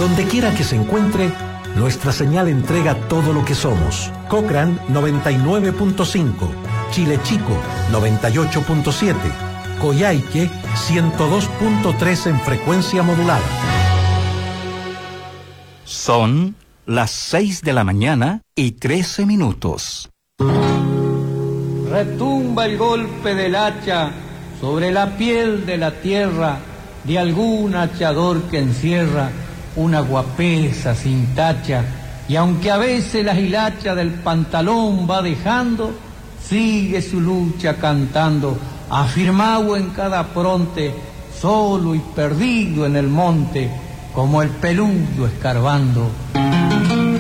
Donde quiera que se encuentre, nuestra señal entrega todo lo que somos. Cochrane 99.5, Chile Chico 98.7, Coyhaique 102.3 en frecuencia modulada. Son las 6 de la mañana y 13 minutos. Retumba el golpe del hacha sobre la piel de la tierra de algún hachador que encierra una guapesa sin tacha, y aunque a veces la hilacha del pantalón va dejando, sigue su lucha cantando, afirmado en cada fronte, solo y perdido en el monte, como el peludo escarbando.